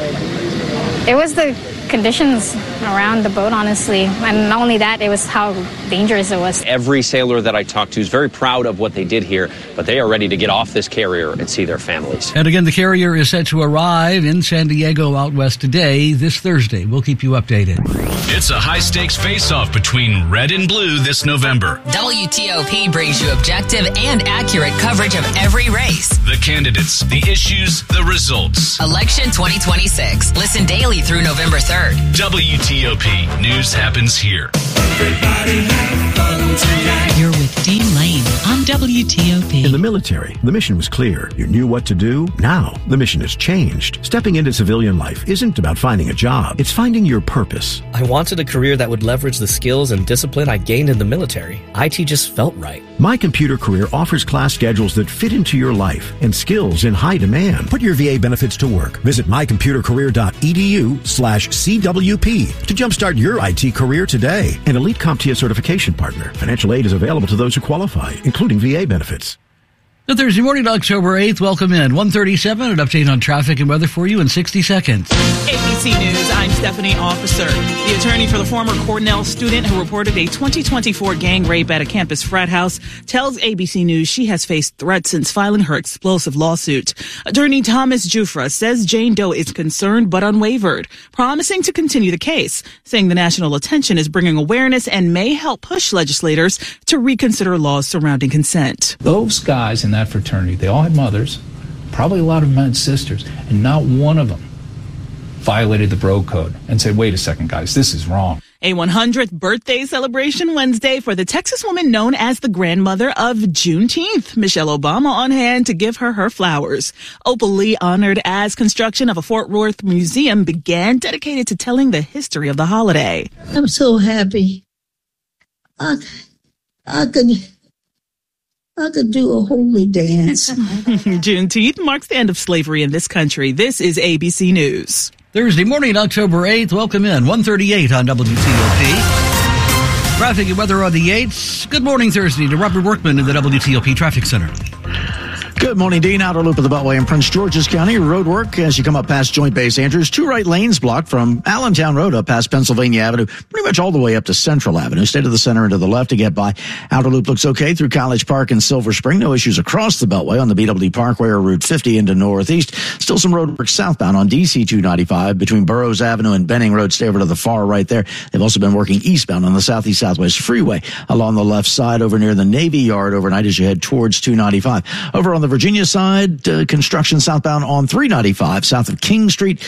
It was the conditions around the boat, honestly. And not only that, it was how dangerous it was. Every sailor that I talked to is very proud of what they did here, but they are ready to get off this carrier and see their families. And again, the carrier is set to arrive in San Diego out west today, this Thursday. We'll keep you updated. It's a high-stakes face-off between red and blue this November. WTOP brings you objective and accurate coverage of every race. The candidates, the issues, the results. Election 2026. Listen daily through November 3rd. WTOP. News happens here. You're with Dean Lane on WTOP. In the military, the mission was clear. You knew what to do. Now, the mission has changed. Stepping into civilian life isn't about finding a job. It's finding your purpose. I wanted a career that would leverage the skills and discipline I gained in the military. IT just felt right. My Computer Career offers class schedules that fit into your life and skills in high demand. Put your VA benefits to work. Visit mycomputercareer.edu/CWP to jumpstart your IT career today. An Elite CompTIA certification partner. Financial aid is available to those who qualify, including VA benefits. The Thursday morning, October 8th. Welcome in. 1:37, an update on traffic and weather for you in 60 seconds. ABC News, I'm Stephanie Officer. The attorney for the former Cornell student who reported a 2024 gang rape at a campus frat house tells ABC News she has faced threats since filing her explosive lawsuit. Attorney Thomas Jufra says Jane Doe is concerned but unwavered, promising to continue the case, saying the national attention is bringing awareness and may help push legislators to reconsider laws surrounding consent. Those guys in that fraternity, they all had mothers, probably a lot of them had sisters, and not one of them violated the bro code and said, wait a second, guys, this is wrong. A 100th birthday celebration Wednesday for the Texas woman known as the grandmother of Juneteenth. Michelle Obama on hand to give her flowers. Opal Lee honored as construction of a Fort Worth museum began, dedicated to telling the history of the holiday. I'm so happy. I could do a holy dance. Juneteenth marks the end of slavery in this country. This is ABC News. Thursday morning, October 8th. Welcome in. 1:38 on WTOP. Traffic and weather on the 8th. Good morning, Thursday, to Robert Workman in the WTOP Traffic Center. Good morning, Dean. Outer loop of the Beltway in Prince George's County. Road work as you come up past Joint Base Andrews. 2 right lanes blocked from Allentown Road up past Pennsylvania Avenue, pretty much all the way up to Central Avenue. Stay to the center and to the left to get by. Outer loop looks okay through College Park and Silver Spring. No issues across the Beltway on the BWD Parkway or Route 50 into Northeast. Still some road work southbound on DC 295 between Burroughs Avenue and Benning Road. Stay over to the far right there. They've also been working eastbound on the Southeast Southwest Freeway along the left side over near the Navy Yard overnight as you head towards 295. Over on the Virginia side, construction southbound on 395 south of King Street,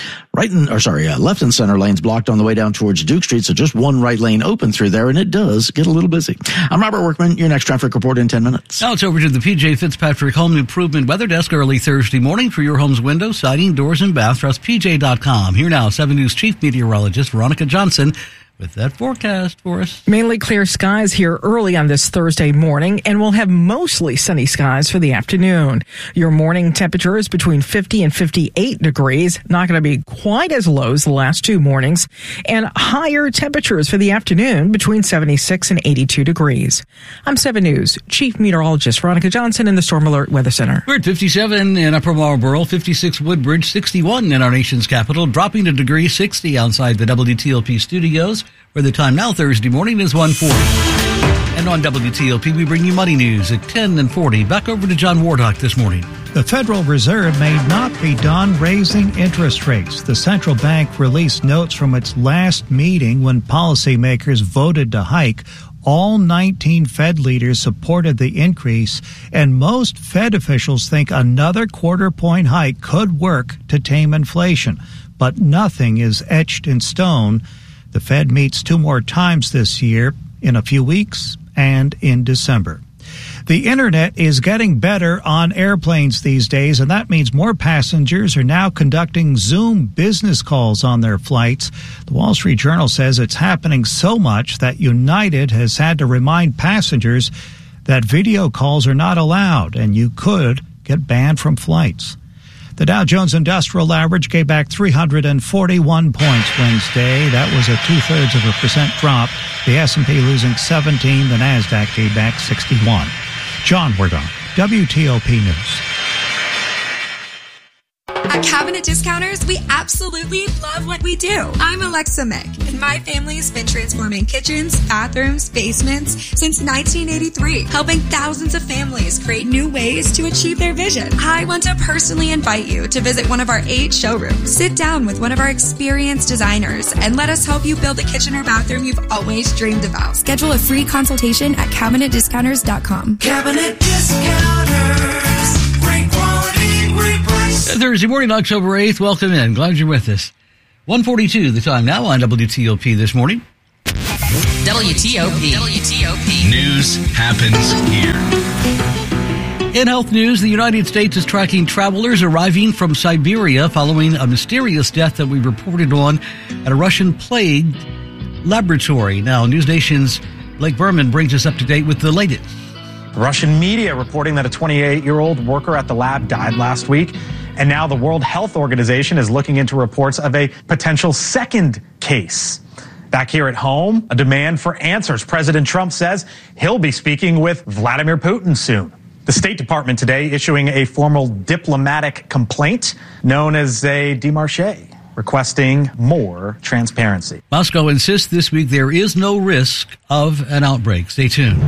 left and center lanes blocked on the way down towards Duke Street. So just one right lane open through there, and it does get a little busy. I'm Robert Workman. Your next traffic report in 10 minutes. Now it's over to the PJ Fitzpatrick Home Improvement Weather Desk early Thursday morning for your home's windows, siding, doors, and bath. Trust PJ.com. Here now, 7 News Chief Meteorologist Veronica Johnson with that forecast for us. Mainly clear skies here early on this Thursday morning, and we'll have mostly sunny skies for the afternoon. Your morning temperature is between 50 and 58 degrees, not going to be quite as low as the last 2 mornings, and higher temperatures for the afternoon between 76 and 82 degrees. I'm 7 News Chief Meteorologist Veronica Johnson in the Storm Alert Weather Center. We're at 57 in Upper Marlboro, 56 Woodbridge, 61 in our nation's capital, dropping a degree, 60 outside the WTOP studios, where the time now Thursday morning is 1:40. And on WTOP, we bring you money news at 10 and 40. Back over to John Wardock this morning. The Federal Reserve may not be done raising interest rates. The central bank released notes from its last meeting when policymakers voted to hike. All 19 Fed leaders supported the increase, and most Fed officials think another quarter-point hike could work to tame inflation. But nothing is etched in stone. The Fed meets 2 more times this year, in a few weeks and in December. The internet is getting better on airplanes these days, and that means more passengers are now conducting Zoom business calls on their flights. The Wall Street Journal says it's happening so much that United has had to remind passengers that video calls are not allowed, and you could get banned from flights. The Dow Jones Industrial Average gave back 341 points Wednesday. That was a 0.2% drop. The S&P losing 17. The Nasdaq gave back 61. John Wardock, WTOP News. At Cabinet Discounters, we absolutely love what we do. I'm Alexa Mick, and my family's been transforming kitchens, bathrooms, basements since 1983, helping thousands of families create new ways to achieve their vision. I want to personally invite you to visit one of our 8 showrooms. Sit down with one of our experienced designers and let us help you build a kitchen or bathroom you've always dreamed about. Schedule a free consultation at CabinetDiscounters.com. Cabinet Discounters. Great quality, great price. Thursday morning, October 8th. Welcome in. Glad you're with us. 1:42, the time now on WTOP this morning. WTOP. News happens here. In health news, the United States is tracking travelers arriving from Siberia following a mysterious death that we reported on at a Russian plague laboratory. Now, News Nation's Blake Berman brings us up to date with the latest. Russian media reporting that a 28-year-old worker at the lab died last week. And now the World Health Organization is looking into reports of a potential second case. Back here at home, a demand for answers. President Trump says he'll be speaking with Vladimir Putin soon. The State Department today issuing a formal diplomatic complaint known as a démarche, requesting more transparency. Moscow insists this week there is no risk of an outbreak. Stay tuned.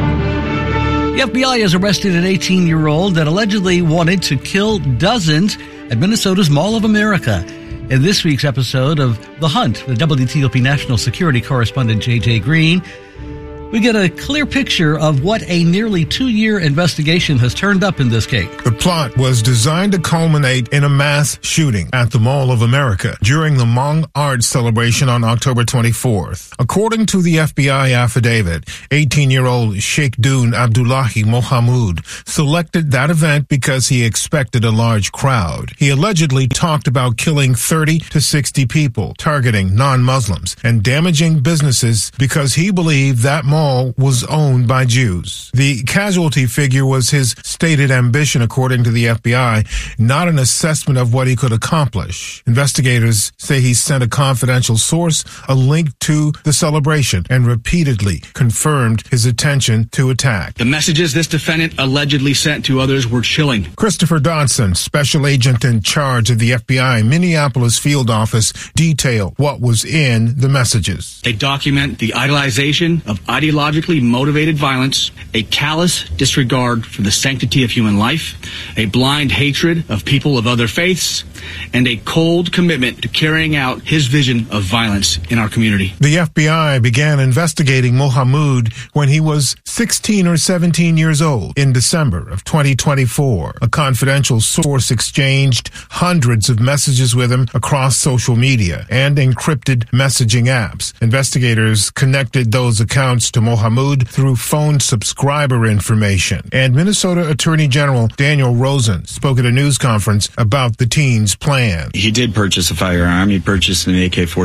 The FBI has arrested an 18-year-old that allegedly wanted to kill dozens at Minnesota's Mall of America. In this week's episode of The Hunt with WTOP national security correspondent J.J. Green, we get a clear picture of what a nearly 2-year investigation has turned up in this case. The plot was designed to culminate in a mass shooting at the Mall of America during the Hmong Art celebration on October 24th. According to the FBI affidavit, 18-year-old Sheikh Dun Abdullahi Mohamud selected that event because he expected a large crowd. He allegedly talked about killing 30 to 60 people, targeting non-Muslims, and damaging businesses because he believed that mall was owned by Jews. The casualty figure was his stated ambition, according to the FBI, not an assessment of what he could accomplish. Investigators say he sent a confidential source a link to the celebration and repeatedly confirmed his intention to attack. The messages this defendant allegedly sent to others were chilling. Christopher Dodson, special agent in charge of the FBI Minneapolis field office, detailed what was in the messages. They document the idolization of ideologically motivated violence, a callous disregard for the sanctity of human life, a blind hatred of people of other faiths, and a cold commitment to carrying out his vision of violence in our community. The FBI began investigating Mohamud when he was 16 or 17 years old in December of 2024. A confidential source exchanged hundreds of messages with him across social media and encrypted messaging apps. Investigators connected those accounts to Mohamud through phone subscriber information. And Minnesota Attorney General Daniel Rosen spoke at a news conference about the teen's plan. He did purchase a firearm. He purchased an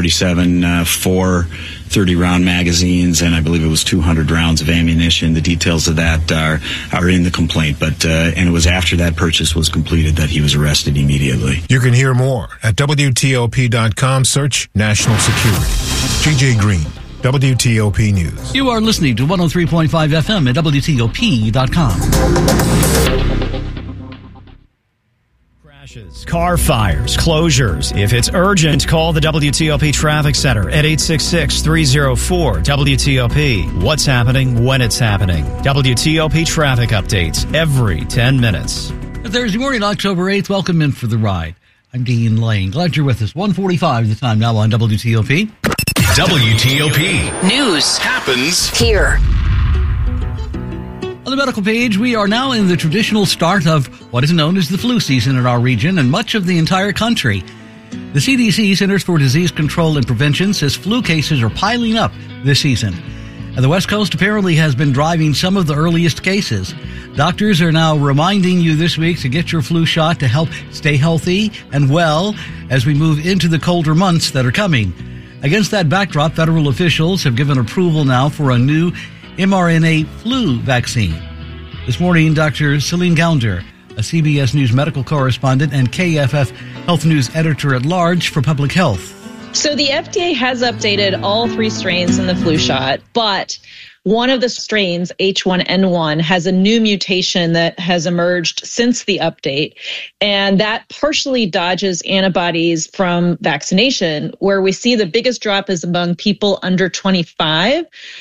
AK-47, 4 30-round magazines, and I believe it was 200 rounds of ammunition. The details of that are in the complaint, and it was after that purchase was completed that he was arrested immediately. You can hear more at WTOP.com. Search National Security. J.J. Green, WTOP News. You are listening to 103.5 FM at WTOP.com. Car fires, closures. If it's urgent, call the WTOP Traffic Center at 866-304-WTOP. What's happening when it's happening. WTOP traffic updates every 10 minutes. Thursday morning, October 8th. Welcome in for the ride. I'm Dean Lane. Glad you're with us. 1:45 the time now on WTOP. WTOP. News happens here. On the medical page, we are now in the traditional start of what is known as the flu season in our region and much of the entire country. The CDC, Centers for Disease Control and Prevention, says flu cases are piling up this season. And the West Coast apparently has been driving some of the earliest cases. Doctors are now reminding you this week to get your flu shot to help stay healthy and well as we move into the colder months that are coming. Against that backdrop, federal officials have given approval now for a new mRNA flu vaccine. This morning, Dr. Celine Gounder, a CBS News medical correspondent and KFF Health News editor-at-large for public health. So the FDA has updated all 3 strains in the flu shot, but one of the strains, H1N1, has a new mutation that has emerged since the update, and that partially dodges antibodies from vaccination, where we see the biggest drop is among people under 25.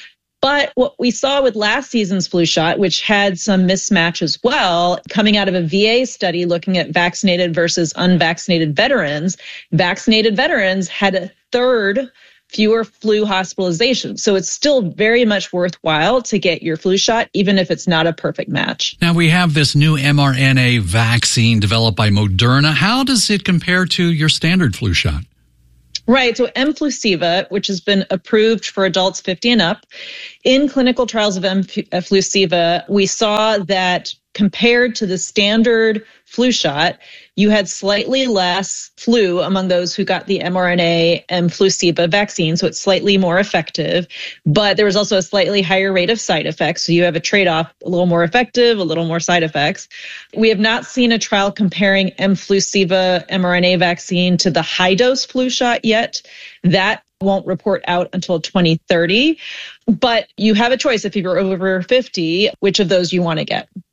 But what we saw with last season's flu shot, which had some mismatch as well, coming out of a VA study looking at vaccinated versus unvaccinated veterans, vaccinated veterans had a third fewer flu hospitalizations. So it's still very much worthwhile to get your flu shot, even if it's not a perfect match. Now we have this new mRNA vaccine developed by Moderna. How does it compare to your standard flu shot? Right. So mFlusiva, which has been approved for adults 50 and up, in clinical trials of mFlusiva, we saw that compared to the standard flu shot, you had slightly less flu among those who got the mRNA mFlusiva vaccine, so it's slightly more effective. But there was also a slightly higher rate of side effects, so you have a trade-off, a little more effective, a little more side effects. We have not seen a trial comparing mFlusiva mRNA vaccine to the high-dose flu shot yet. That won't report out until 2030. But you have a choice if you're over 50, which of those you want to get.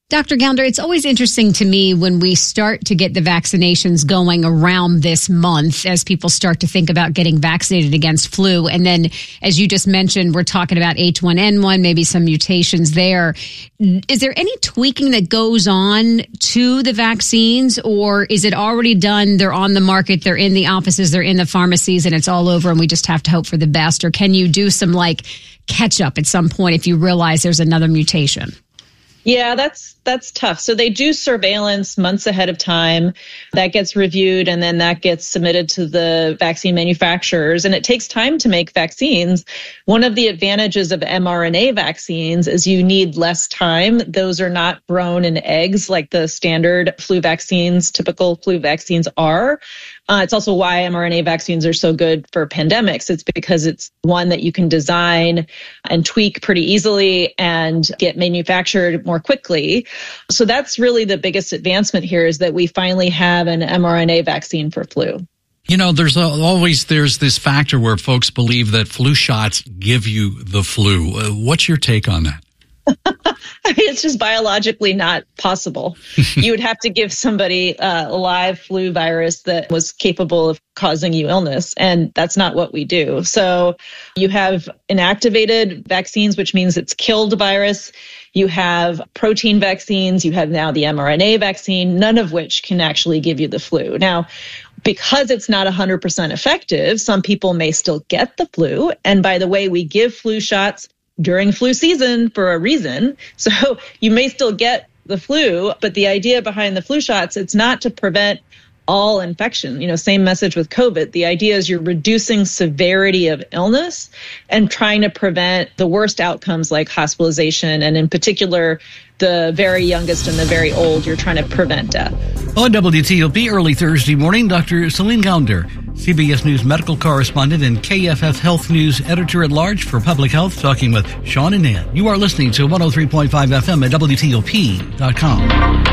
Dr. Gounder, it's always interesting to me when we start to get the vaccinations going around this month as people start to think about getting vaccinated against flu. And then, as you just mentioned, we're talking about H1N1, maybe some mutations there. Is there any tweaking that goes on to the vaccines, or is it already done? They're on the market, they're in the offices, they're in the pharmacies, and it's all over, and we just have to hope for the best? Or can you do some catch up at some point if you realize there's another mutation? Yeah, that's tough. So they do surveillance months ahead of time. That gets reviewed, and then that gets submitted to the vaccine manufacturers. And it takes time to make vaccines. One of the advantages of mRNA vaccines is you need less time. Those are not grown in eggs like the standard flu vaccines, typical flu vaccines are. It's also why mRNA vaccines are so good for pandemics. It's because it's one that you can design and tweak pretty easily and get manufactured more quickly. So that's really the biggest advancement here, is that we finally have an mRNA vaccine for flu. You know, there's this factor where folks believe that flu shots give you the flu. What's your take on that? It's just biologically not possible. You would have to give somebody a live flu virus that was capable of causing you illness, and that's not what we do. So you have inactivated vaccines, which means it's killed the virus. You have protein vaccines. You have now the mRNA vaccine, none of which can actually give you the flu. Now, because it's not 100% effective, some people may still get the flu. And by the way, we give flu shots during flu season for a reason. So you may still get the flu, but the idea behind the flu shots, it's not to prevent all infection. You know, same message with COVID. The idea is you're reducing severity of illness and trying to prevent the worst outcomes like hospitalization, and in particular, the very youngest and the very old. You're trying to prevent death. On WTOP early Thursday morning, Dr. Celine Gounder, CBS News medical correspondent and KFF Health News editor-at-large for public health, talking with Sean and Ann. You are listening to 103.5 FM at WTOP.com.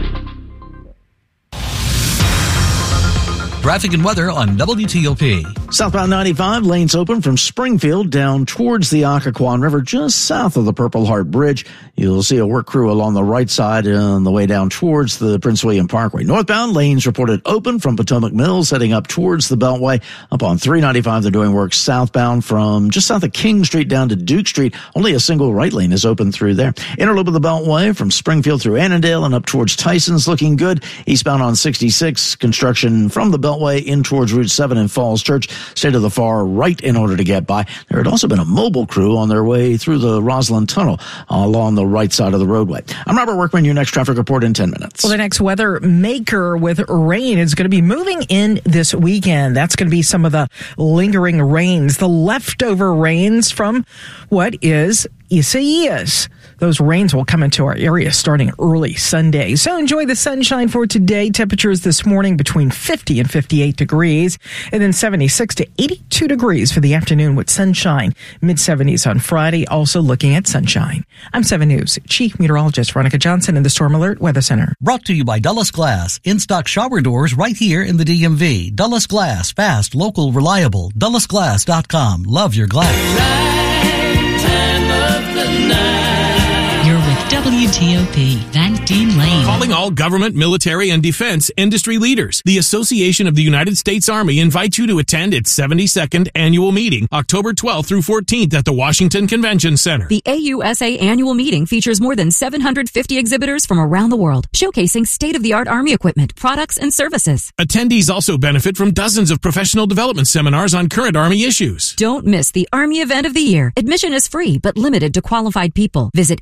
Traffic and weather on WTOP. Southbound 95, lanes open from Springfield down towards the Occoquan River, just south of the Purple Heart Bridge. You'll see a work crew along the right side on the way down towards the Prince William Parkway. Northbound lanes reported open from Potomac Mills heading up towards the Beltway. Up on 395, they're doing work southbound from just south of King Street down to Duke Street. Only a single right lane is open through there. Inner loop of the Beltway from Springfield through Annandale and up towards Tyson's looking good. Eastbound on 66, construction from the Beltway in towards Route 7 in Falls Church. Stay to the far right in order to get by. There had also been a mobile crew on their way through the Roslyn Tunnel along the right side of the roadway. I'm Robert Workman, your next traffic report in 10 minutes. Well, the next weather maker with rain is going to be moving in this weekend. That's going to be some of the lingering rains, the leftover rains from what is Isaias. Those rains will come into our area starting early Sunday. So enjoy the sunshine for today. Temperatures this morning between 50 and 58 degrees, and then 76 to 82 degrees for the afternoon with sunshine. Mid-70s on Friday, also looking at sunshine. I'm 7 News Chief Meteorologist Veronica Johnson in the Storm Alert Weather Center. Brought to you by Dulles Glass. In-stock shower doors right here in the DMV. Dulles Glass. Fast, local, reliable. DullesGlass.com. Love your glass. WTOP, Van Dean Lane. Calling all government, military, and defense industry leaders. The Association of the United States Army invites you to attend its 72nd annual meeting, October 12th through 14th at the Washington Convention Center. The AUSA annual meeting features more than 750 exhibitors from around the world, showcasing state-of-the-art Army equipment, products, and services. Attendees also benefit from dozens of professional development seminars on current Army issues. Don't miss the Army event of the year. Admission is free, but limited to qualified people. Visit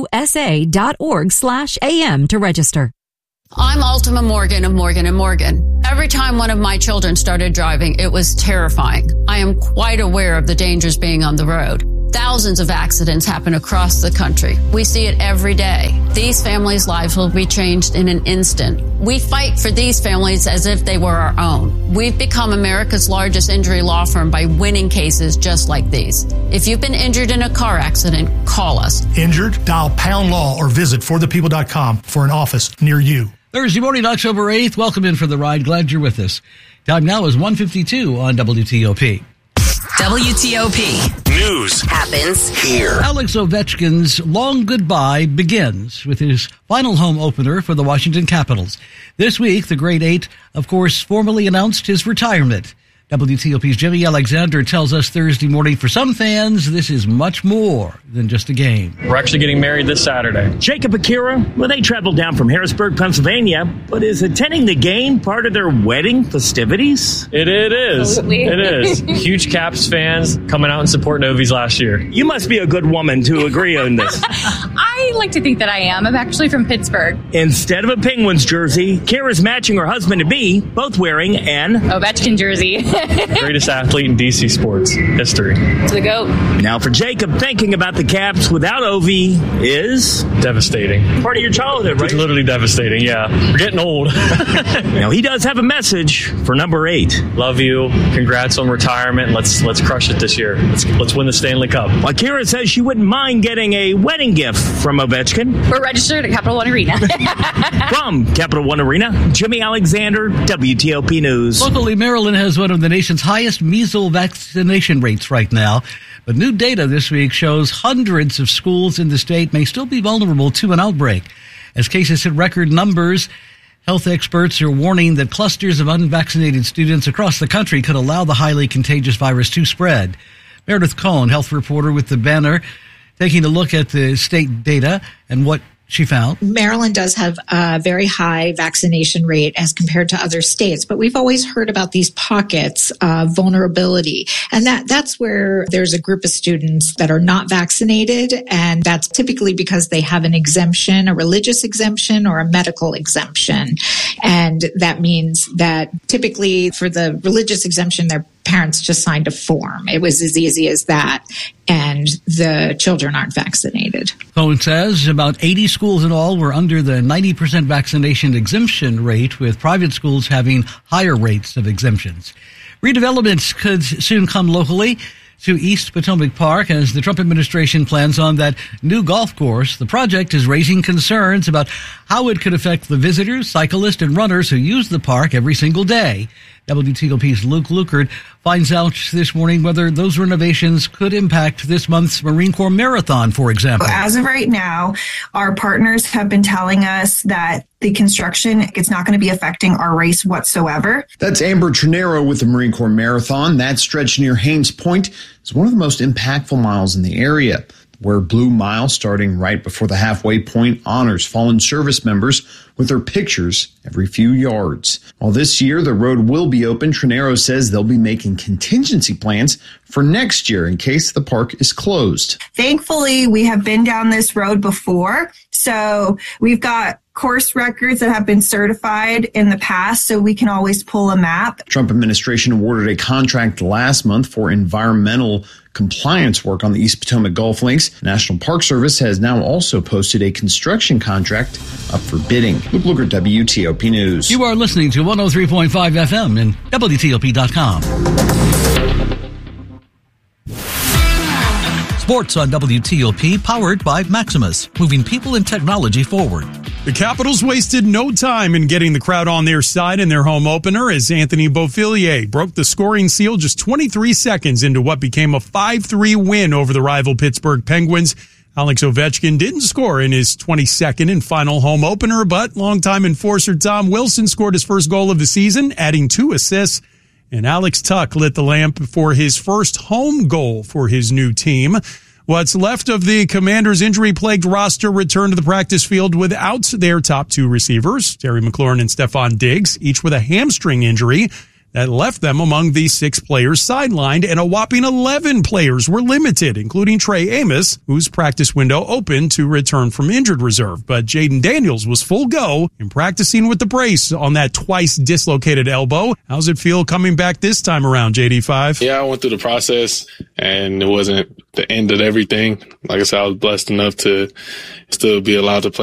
ausa.org/AM to register. I'm Ultima Morgan of Morgan & Morgan. Every time one of my children started driving, it was terrifying. I am quite aware of the dangers being on the road. Thousands of accidents happen across the country. We see it every day. These families' lives will be changed in an instant. We fight for these families as if they were our own. We've become America's largest injury law firm by winning cases just like these. If you've been injured in a car accident, call us. Injured? Dial pound law or visit forthepeople.com for an office near you. Thursday morning, October 8th. Welcome in for the ride. Glad you're with us. Time now is 1:52 on WTOP. WTOP. News happens here. Alex Ovechkin's long goodbye begins with his final home opener for the Washington Capitals. This week, the Great Eight, of course, formally announced his retirement. WTOP's Jimmy Alexander tells us Thursday morning, for some fans, this is much more than just a game. We're actually getting married this Saturday. Jacob Akira, well, they traveled down from Harrisburg, Pennsylvania, but is attending the game part of their wedding festivities? It is. Absolutely. It is. Huge Caps fans coming out and supporting Ovies last year. You must be a good woman to agree on this. I like to think that I am. I'm actually from Pittsburgh. Instead of a Penguins jersey, Kara's matching her husband-to-be, both wearing an Ovechkin jersey. Greatest athlete in DC sports history. To the GOAT. Now for Jacob, thinking about the Caps without Ovi is devastating. Part of your childhood, right? It's literally devastating, yeah. We're getting old. Now he does have a message for number 8. Love you. Congrats on retirement. Let's crush it this year. Let's win the Stanley Cup. Well, Kara says she wouldn't mind getting a wedding gift from Ovechkin. We're registered at Capital One Arena. From Capital One Arena, Jimmy Alexander, WTOP News. Locally, Maryland has one of the nation's highest measles vaccination rates right now. But new data this week shows hundreds of schools in the state may still be vulnerable to an outbreak. As cases hit record numbers, health experts are warning that clusters of unvaccinated students across the country could allow the highly contagious virus to spread. Meredith Cohn, health reporter with the Banner, taking a look at the state data and what she found. Maryland does have a very high vaccination rate as compared to other states, but we've always heard about these pockets of vulnerability. And that's where there's a group of students that are not vaccinated, and that's typically because they have an exemption, a religious exemption or a medical exemption. And that means that typically for the religious exemption, their parents just signed a form. It was as easy as that, and the children aren't vaccinated. Cohen says about 80 schools in all were under the 90% vaccination exemption rate, with private schools having higher rates of exemptions. Redevelopments could soon come locally to East Potomac Park as the Trump administration plans on that new golf course. The project is raising concerns about how it could affect the visitors, cyclists, and runners who use the park every single day. WTOP's Luke Lukert finds out this morning whether those renovations could impact this month's Marine Corps Marathon, for example. As of right now, our partners have been telling us that the construction is not going to be affecting our race whatsoever. That's Amber Trinero with the Marine Corps Marathon. That stretch near Haines Point is one of the most impactful miles in the area. Where Blue Mile, starting right before the halfway point, honors fallen service members with their pictures every few yards. While this year the road will be open, Trinero says they'll be making contingency plans for next year in case the park is closed. Thankfully, we have been down this road before, so we've got course records that have been certified in the past, so we can always pull a map. Trump administration awarded a contract last month for environmental compliance work on the East Potomac Golf Links. National Park Service has now also posted a construction contract up for bidding. Luke Lukert, WTOP News. You are listening to 103.5 FM and WTOP.com. Sports on WTOP, powered by Maximus, moving people and technology forward. The Capitals wasted no time in getting the crowd on their side in their home opener as Anthony Beauvillier broke the scoring seal just 23 seconds into what became a 5-3 win over the rival Pittsburgh Penguins. Alex Ovechkin didn't score in his 22nd and final home opener, but longtime enforcer Tom Wilson scored his first goal of the season, adding 2 assists. And Alex Tuch lit the lamp for his first home goal for his new team. What's left of the Commanders' injury-plagued roster returned to the practice field without their top 2 receivers, Terry McLaurin and Stephon Diggs, each with a hamstring injury that left them among the 6 players sidelined, and a whopping 11 players were limited, including Trey Amos, whose practice window opened to return from injured reserve. But Jaden Daniels was full go in practicing with the brace on that twice dislocated elbow. How's it feel coming back this time around, JD5? Yeah, I went through the process, and it wasn't the end of everything. Like I said, I was blessed enough to still be allowed to play